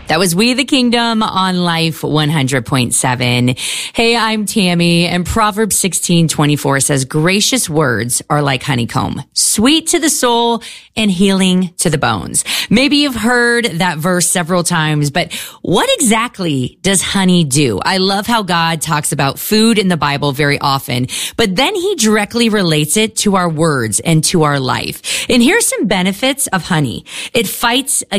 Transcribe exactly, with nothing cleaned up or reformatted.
That was We the Kingdom on Life one hundred point seven. Hey, I'm Tammy, and Proverbs sixteen twenty-four says, gracious words are like honeycomb, sweet to the soul and healing to the bones. Maybe you've heard that verse several times, but what exactly does honey do? I love how God talks about food in the Bible very often, but then he directly relates it to our words and to our life. And here's some benefits of honey. It fights